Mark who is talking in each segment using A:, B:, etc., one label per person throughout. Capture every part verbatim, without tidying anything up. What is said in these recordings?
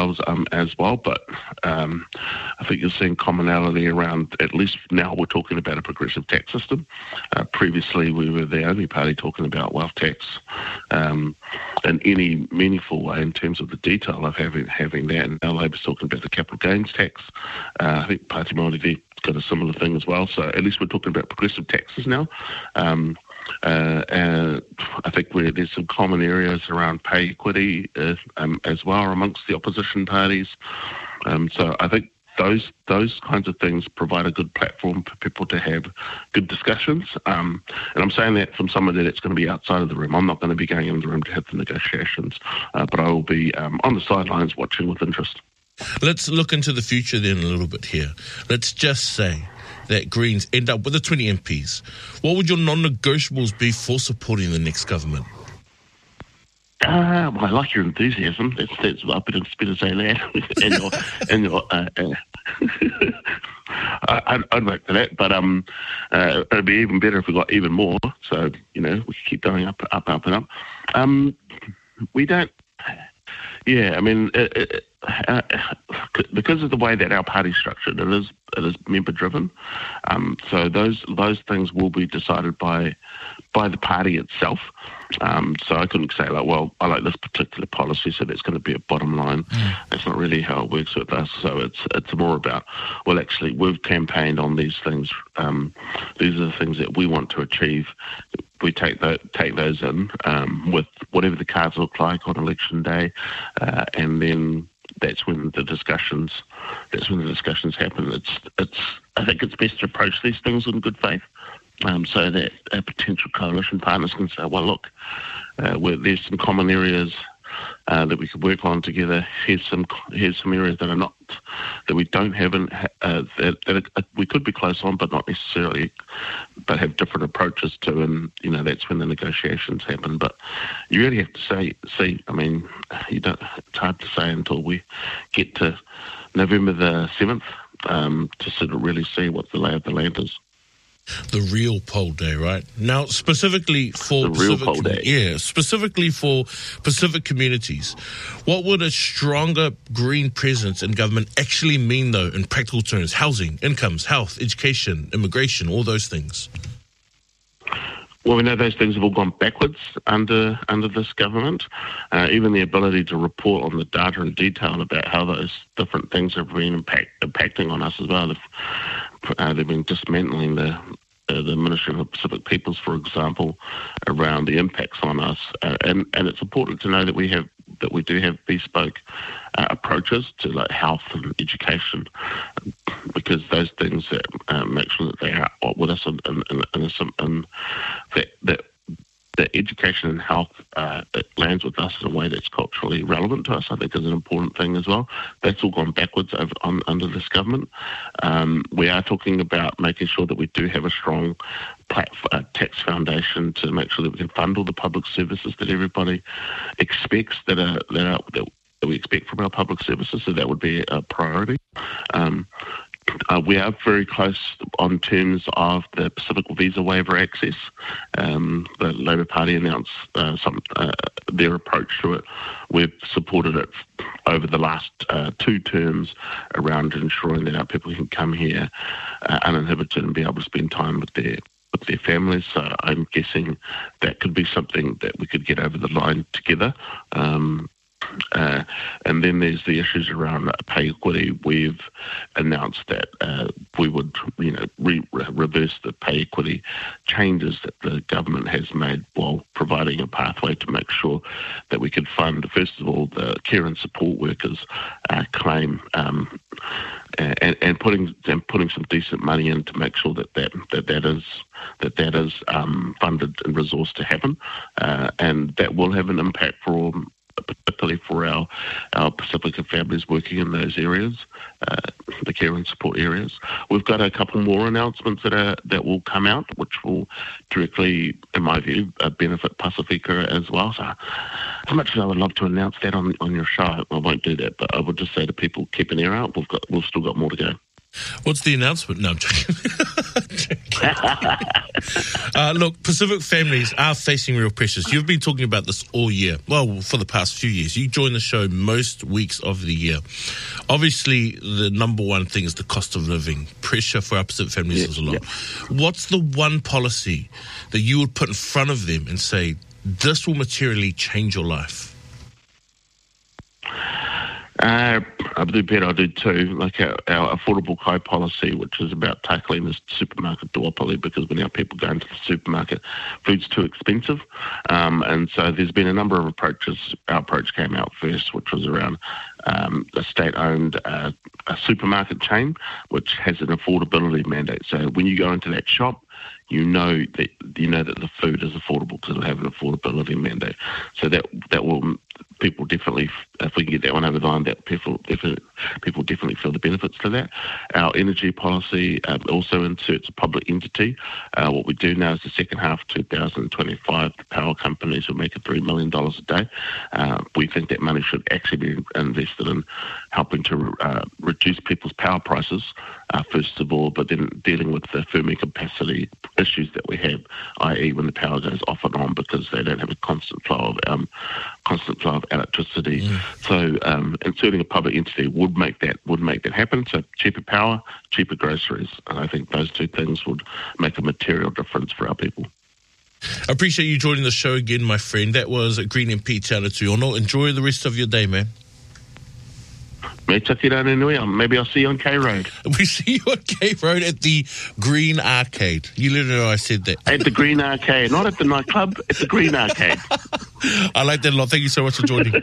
A: themselves um, as well. But um, I think you're seeing commonality around, at least now we're talking about a progressive tax system. Uh, previously, we were the only party talking about wealth tax um, in any meaningful way in terms of the detail of having having that. And now Labour's talking about the capital gains tax. Uh, I think Pāti Māori got a similar thing as well. So at least we're talking about progressive taxes now. Um, uh, and I think we're, there's some common areas around pay equity uh, um, as well amongst the opposition parties. Um, so I think those those kinds of things provide a good platform for people to have good discussions. Um, and I'm saying that from somebody that's going to be outside of the room. I'm not going to be going in the room to have the negotiations, uh, but I will be um, on the sidelines watching with interest.
B: Let's look into the future then a little bit here. Let's just say that Greens end up with the twenty M Ps. What would your non-negotiables be for supporting the next government?
A: Uh, well, I like your enthusiasm. That's, that's I better, better say that. and your, and your, uh, uh, I, I'd vote for that, but um, uh, it'd be even better if we got even more. So, you know, we keep going up, up, up and up. Um, we don't... Yeah, I mean, it, it, uh, because of the way that our party's structured, it is it is member driven. Um, so those those things will be decided by by the party itself. Um, so I couldn't say like, well, I like this particular policy, so that's going to be a bottom line. Mm. That's not really how it works with us. So it's it's more about, well, actually, we've campaigned on these things. Um, these are the things that we want to achieve. We take that, take those in um, with whatever the cards look like on election day, uh, and then that's when the discussions that's when the discussions happen. It's it's I think it's best to approach these things in good faith, um, so that uh, potential coalition partners can say, well, look, uh, where there's some common areas uh, that we could work on together. Here's some here's some areas that are not that we don't have in, uh, that, that uh, we could be close on, but not necessarily, but have different approaches to, and you know that's when the negotiations happen. But you really have to say, see, I mean, you don't. It's hard to say until we get to November the seventh um, to sort of really see what the lay of the land is.
B: The real poll day, right? Now, specifically for
A: the real
B: Pacific,
A: poll day.
B: Yeah, specifically for Pacific communities, what would a stronger Green presence in government actually mean, though, in practical terms? Housing, incomes, health, education, immigration, all those things.
A: Well, we know those things have all gone backwards under under this government. Uh, even the ability to report on the data in detail about how those different things have been impact, impacting on us as well. They've, uh, they've been dismantling the uh, the Ministry of Pacific Peoples, for example, around the impacts on us. Uh, and and it's important to know that we have that we do have bespoke uh, approaches to like health and education, because those things that uh, make sure that they are with us and and, and, and, and that that that education and health uh, it lands with us in a way that's culturally relevant to us, I think is an important thing as well. That's all gone backwards over, on, under this government. Um, we are talking about making sure that we do have a strong plat, uh, tax foundation to make sure that we can fund all the public services that everybody expects that are that, are, that we expect from our public services. So that would be a priority. Um, Uh, we are very close on terms of the Pacific Visa Waiver access. Um, the Labour Party announced uh, some uh, their approach to it. We've supported it over the last uh, two terms around ensuring that our people can come here uh, uninhibited and be able to spend time with their with their families. So I'm guessing that could be something that we could get over the line together. Um, Uh, and then there's the issues around pay equity. We've announced that uh, we would, you know, re- reverse the pay equity changes that the government has made, while providing a pathway to make sure that we could fund, first of all, the care and support workers uh, claim, um, and, and putting and putting some decent money in to make sure that that that, that is that that is um, funded and resourced to happen, uh, and that will have an impact for. particularly for our, our Pacifica families working in those areas, uh, the care and support areas. We've got a couple more announcements that are, that will come out, which will directly, in my view, uh, benefit Pacifica as well. So as much as I would love to announce that on on your show, I won't do that, but I would just say to people, keep an ear out. We've got we've still got more to go.
B: What's the announcement? No, I'm joking. uh, look, Pacific families are facing real pressures. You've been talking about this all year. Well, for the past few years. You join the show most weeks of the year. Obviously, the number one thing is the cost of living. Pressure for our Pacific families
A: yeah,
B: is a lot.
A: Yeah.
B: What's the one policy that you would put in front of them and say, this will materially change your life?
A: Uh, I do, Peter, I do too. Like our, our affordable kai policy, which is about tackling this supermarket duopoly, because when our people go into the supermarket, food's too expensive. Um, and so there's been a number of approaches. Our approach came out first, which was around um, a state-owned uh, a supermarket chain, which has an affordability mandate. So when you go into that shop, you know that you know that the food is affordable because it'll have an affordability mandate. So that that will people definitely, if we can get that one over the line, that people definitely people definitely feel the benefits to that. Our energy policy um, also inserts a public entity. Uh, what we do now is the second half of two thousand twenty-five, the power companies will make a three million dollars a day. Uh, we think that money should actually be invested in helping to uh, reduce people's power prices, uh, first of all, but then dealing with the firming capacity issues that we have, that is when the power goes off and on because they don't have a constant flow of um, constant flow of electricity. Mm. So um, inserting a public entity would make that would make that happen. So cheaper power, cheaper groceries, and I think those two things would make a material difference for our people.
B: I appreciate you joining the show again, my friend. That was Green M P Te Anatuiono. Enjoy the rest of your day, man.
A: Maybe I'll see you on K Road.
B: We see you on K Road at the Green Arcade. You literally know I said that.
A: At the Green Arcade, not at the nightclub, at the Green Arcade.
B: I like that a lot. Thank you so much for joining.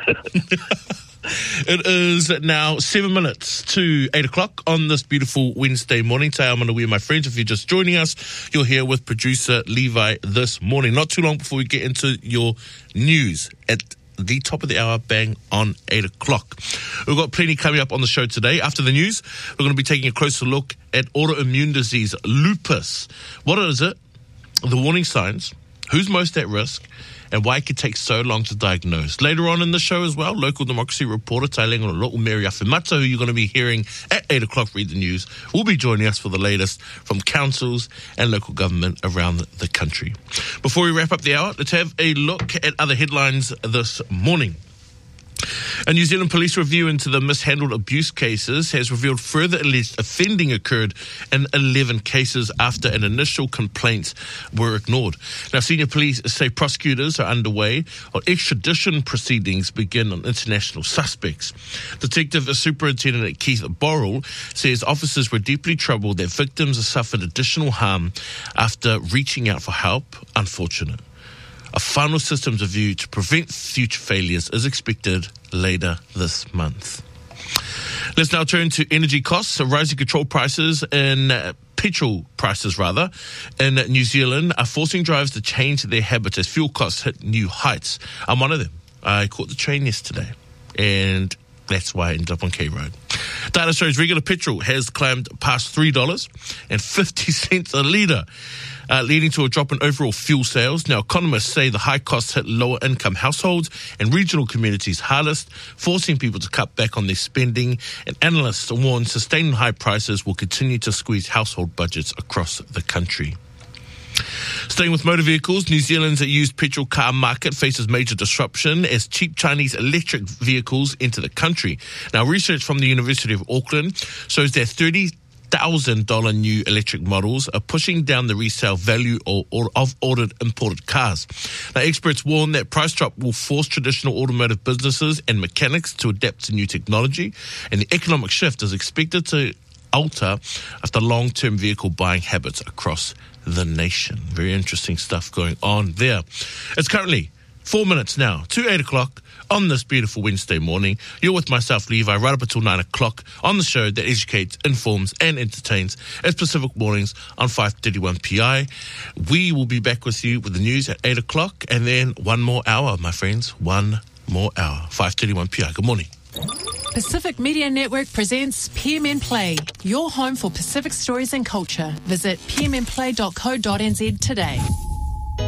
B: It is now seven minutes to eight o'clock on this beautiful Wednesday morning. Te Ao Manuia, my friends. If you're just joining us, you're here with producer Levi this morning. Not too long before we get into your news at the top of the hour, bang on eight o'clock. We've got plenty coming up on the show today. After the news, we're going to be taking a closer look at autoimmune disease, lupus. What is it? The warning signs, who's most at risk, and why it could take so long to diagnose. Later on in the show as well, local democracy reporter Tailengolo Lo'o Mary Awhimata, who you're going to be hearing at eight o'clock read the news, will be joining us for the latest from councils and local government around the country. Before we wrap up the hour, let's have a look at other headlines this morning. A New Zealand police review into the mishandled abuse cases has revealed further alleged offending occurred in eleven cases after an initial complaints were ignored. Now, senior police say prosecutors are underway while extradition proceedings begin on international suspects. Detective Superintendent Keith Borrell says officers were deeply troubled that victims have suffered additional harm after reaching out for help. Unfortunate. A final systems review to prevent future failures is expected later this month. Let's now turn to energy costs. So rising control prices in uh, petrol prices, rather, in New Zealand are forcing drivers to change their habits as fuel costs hit new heights. I'm one of them. I caught the train yesterday, and that's why I ended up on K Road. Data shows regular petrol has climbed past three dollars and fifty cents a litre. Uh, leading to a drop in overall fuel sales. Now, economists say the high costs hit lower income households and regional communities hardest, forcing people to cut back on their spending. And analysts warn sustaining high prices will continue to squeeze household budgets across the country. Staying with motor vehicles, New Zealand's used petrol car market faces major disruption as cheap Chinese electric vehicles enter the country. Now, research from the University of Auckland shows that thirty thousand dollars new electric models are pushing down the resale value of, of ordered imported cars. Now, experts warn that price drop will force traditional automotive businesses and mechanics to adapt to new technology, and the economic shift is expected to alter after long-term vehicle buying habits across the nation. Very interesting stuff going on there. It's currently four minutes now to eight o'clock on this beautiful Wednesday morning. You're with myself, Levi, right up until nine o'clock on the show that educates, informs and entertains. It's Pacific Mornings on five thirty-one P I. We will be back with you with the news at eight o'clock and then one more hour, my friends. One more hour. five thirty-one P I. Good morning.
C: Pacific Media Network presents P M N Play, your home for Pacific stories and culture. Visit p m n play dot co dot n z today.